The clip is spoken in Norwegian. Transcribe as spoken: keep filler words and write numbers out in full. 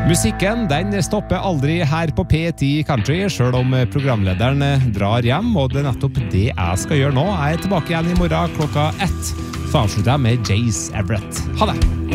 Musikken, den stopper aldri her på P ti Country, selv om programlederen drar hjem, og det er nettopp det jeg skal gjøre nå. Jeg er tilbake igjen i morgen klokka ett, så avslutter jeg med Jace Everett. Ha det!